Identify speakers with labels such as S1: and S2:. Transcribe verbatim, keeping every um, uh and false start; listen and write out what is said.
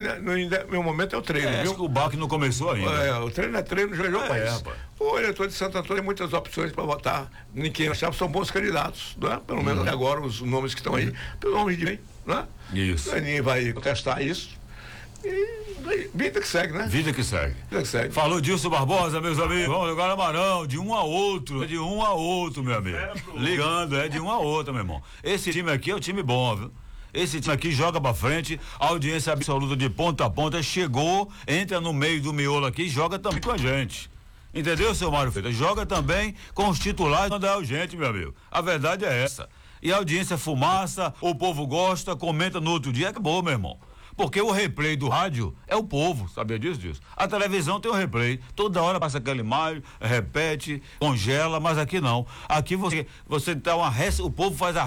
S1: ainda, no, ainda, meu momento é o treino,
S2: é,
S1: viu?
S2: Acho que o barco não começou ainda.
S1: É, o treino é treino, já jogou,
S2: é,
S1: mas
S2: rapaz.
S1: o eleitor de Santo Antônio tem muitas opções para votar em quem achava são bons candidatos, né? Pelo menos até agora os nomes que estão aí, pelo nome de bem, né?
S2: Isso.
S1: Ninguém vai contestar isso. E vida que segue, né?
S2: Vida que segue.
S1: Vida que segue.
S2: Falou Dilson Barbosa, meus amigos. Vamos jogar Amarão, de um a outro, de um a outro, meu amigo. Ligando, é de um a outro, meu irmão. Esse time aqui é um time bom, viu? Esse time aqui joga pra frente, a audiência absoluta de ponta a ponta, chegou, entra no meio do miolo aqui e joga também com a gente. Entendeu, seu Mário Freitas? Joga também com os titulares da urgente, meu amigo. A verdade é essa. E a audiência fumaça, o povo gosta, comenta no outro dia, acabou, meu irmão. Porque o replay do rádio é o povo, sabia disso, disso? A televisão tem o replay, toda hora passa aquela imagem, repete, congela, mas aqui não. Aqui você, você dá uma res, o povo faz a